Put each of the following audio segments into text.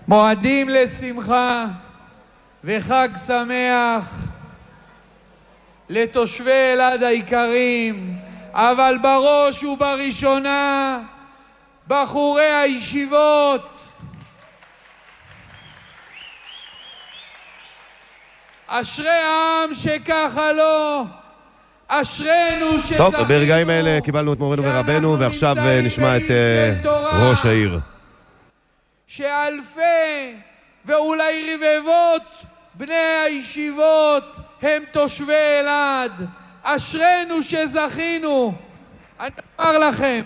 מועדים לשמחה וחג שמח לתושבי אלעד היקרים, אבל בראש ובראשונה בחורי הישיבות. אשרי העם שככה לו, אשרנו שזכינו. טוב, ברגעים האלה קיבלנו את מורנו ורבנו, ועכשיו נשמע את ראש העיר. שאלפי ואולי רבבות בני הישיבות הם תושבי אלעד. אשרנו שזכינו. אני אומר לכם,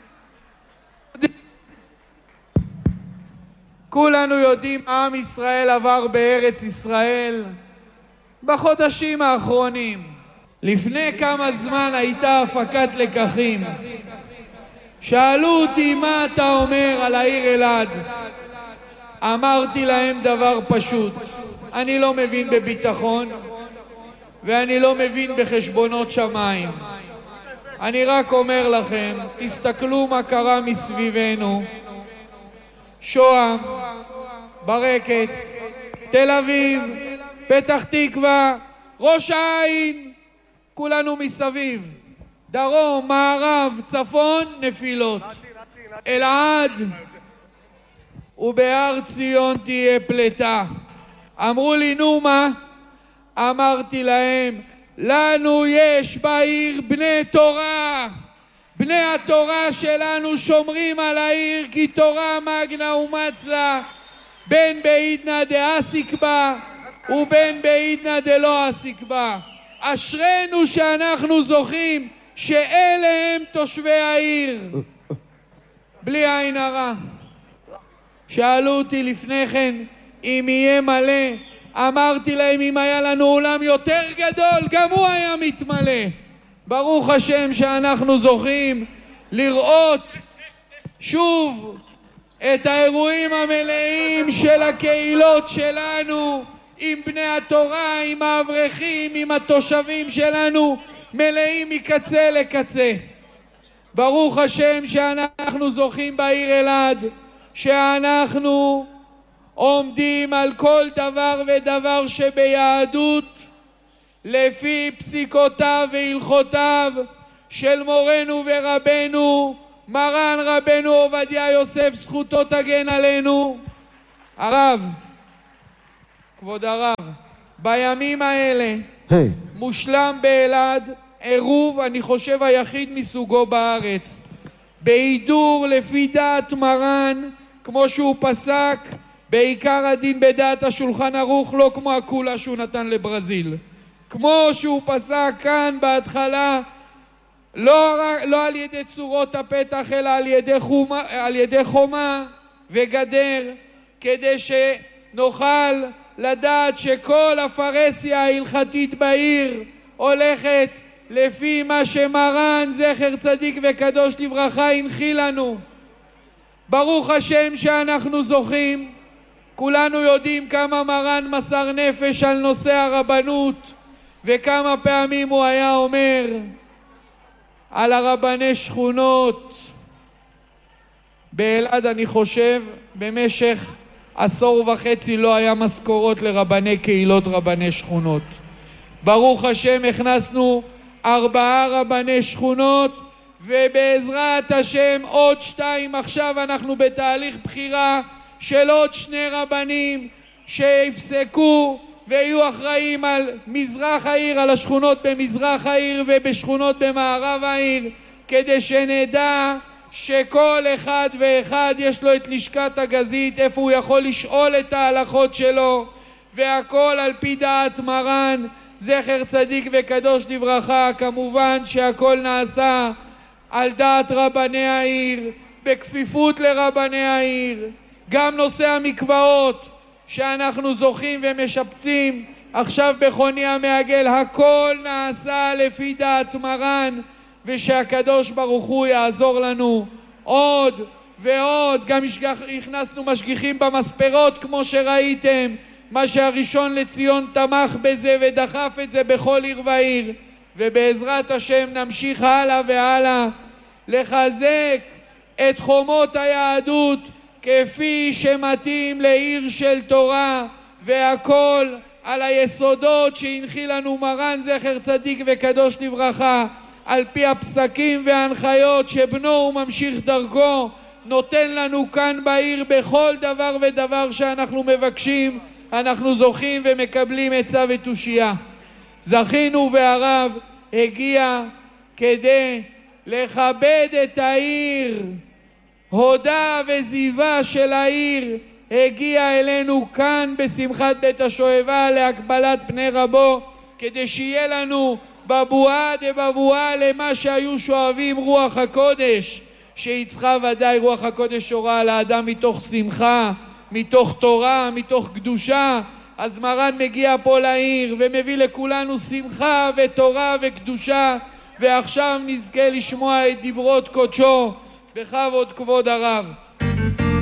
כולנו יודעים מה עם ישראל עבר בארץ ישראל בחודשים האחרונים. לפני כמה זמן הייתה הפקת לקחים. שאלו אותי מה אתה אומר על העיר אלעד. אמרתי להם דבר פשוט, אני לא מבין בביטחון ואני לא מבין בחשבונות שמיים. אני רק אומר לכם, תסתכלו מה קרה מסביבנו. שוהם, ברקת, תל אביב, פתח תקווה, ראש העין, כולנו מסביב. דרום, מערב, צפון, נפילות. אלעד ובהר ציון תהיה פלטה. אמרו לי נו מה? אמרתי להם, לנו יש בעיר בני תורה. בני התורה שלנו שומרים על העיר, כי תורה מגנה ומצלה, בין בעידנא דעסיק בה ובין בעידנא דלא עסיק בה. אשרנו שאנחנו זוכים שאלה הם תושבי העיר. בלי עין הרע. שאלו אותי לפני כן אם יהיה מלא. אמרתי להם, אם היה לנו אולם יותר גדול גם הוא היה מתמלא. ברוך השם שאנחנו זוכים לראות שוב את האירועים המלאים של הקהילות שלנו, עם בני התורה, עם האברכים, עם התושבים שלנו, מלאים מקצה לקצה. ברוך השם שאנחנו זוכים בעיר אלעד, שאנחנו עומדים על כל דבר ודבר שביהדות לפי פסיקותיו והלכותיו של מורנו ורבנו מרן רבנו עובדיה יוסף, זכותו תגן עלינו. הרב, כבוד הרב, בימים האלה מושלם באלעד עירוב, אני חושב היחיד מסוגו בארץ, בהידור לפי דעת מרן, כמו שהוא פסק בעיקר הדין בדעת השולחן ערוך, לא כמו הקולה שהוא נתן לברזיל, כמו שהוא פסק כאן בהתחלה, לא על ידי צורות הפתח אלא על ידי חומה וגדר, כדי שנוכל לדעת שכל הפרסיה ההלכתית בעיר הולכת לפי מה שמרן זכר צדיק וקדוש לברכה הנחיל לנו. ברוך השם שאנחנו זוכים. כולנו יודעים כמה מרן מסר נפש על נושא הרבנות, וכמה פעמים הוא היה אומר על הרבני שכונות. באלעד אני חושב במשך 10.5 לא היה משכורות לרבני קהילות, רבני שכונות. ברוך השם הכנסנו 4 רבני שכונות, ובעזרת השם עוד 2. עכשיו אנחנו בתהליך בחירה של עוד 2 רבנים שיפסקו ויהיו אחראים על מזרח העיר, על השכונות במזרח העיר ובשכונות במערב העיר, כדי שנדע שכל אחד ואחד יש לו את לשכת הגזית, איפה הוא יכול לשאול את ההלכות שלו, והכל על פי דעת מרן זכר צדיק וקדוש לברכה. כמובן שהכל נעשה על דעת רבני העיר, בכפיפות לרבני העיר. גם נושא המקוואות שאנחנו זוכים ומשפצים עכשיו בחוני המעגל, הכל נעשה לפי דעת מרן, ושהקדוש ברוך הוא יעזור לנו עוד ועוד. גם הכנסנו משגיחים במספרות כמו שראיתם, מה שהראשון לציון תמך בזה ודחף את זה בכל עיר ועיר, ובעזרת השם נמשיך הלאה והלאה לחזק את חומות היהדות כפי שמתאים לעיר של תורה, והכל על היסודות שהנחיל לנו מרן זכר צדיק וקדוש לברכה, על פי הפסקים וההנחיות שבנו וממשיך דרכו נותן לנו כאן בעיר. בכל דבר ודבר שאנחנו מבקשים אנחנו זוכים ומקבלים עצה ותושייה. זכינו והרב הגיע כדי לכבד את העיר. הודה וזיווה של העיר הגיע אלינו כאן בשמחת בית השואבה להקבלת פני רבו, כדי שיהיה לנו בבואה דבבואה למה שהיו שואבים רוח הקודש, שיצחה ודאי רוח הקודש שורה על האדם מתוך שמחה, מתוך תורה, מתוך קדושה. אז מרן מגיע פה לעיר ומביא לכולנו שמחה ותורה וקדושה, ועכשיו נזכה לשמוע את דברות קודשו בכבוד כבוד הרב.